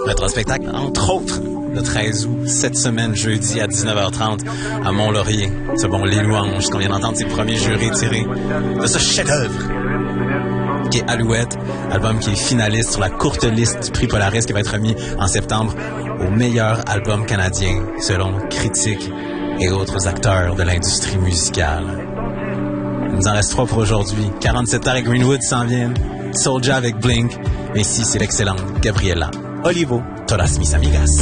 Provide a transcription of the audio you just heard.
Rétrospectacle, entre autres, le 13 août, cette semaine, jeudi à 19h30, à Mont-Laurier. Ce bon Les Louanges, qu'on vient d'entendre ses premiers jurés tirés de ce chef-d'œuvre qui est Alouette, album qui est finaliste sur la courte liste du prix Polaris qui va être remis en septembre au meilleur album canadien, selon critiques et autres acteurs de l'industrie musicale. Il nous en reste 3 pour aujourd'hui. 47 heures et Greenwood s'en viennent. Soulja avec Blink. Mais ici, c'est l'excellente Gabriela Olivo, Todas mis amigas.